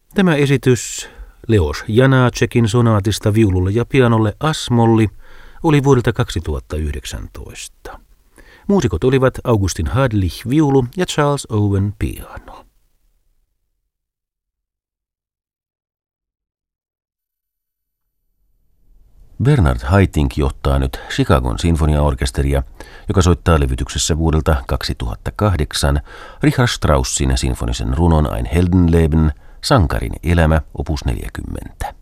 Tämä esitys Leos Janácekin sonaatista viululle ja pianolle Asmolli oli vuodelta 2019. Muusikot olivat Augustin Hadlich viulu ja Charles Owen piano. Bernard Haitink johtaa nyt Chicagon sinfoniaorkesteria, joka soittaa levytyksessä vuodelta 2008 Richard Straussin sinfonisen runon Ein Heldenleben, sankarin elämä, opus 40.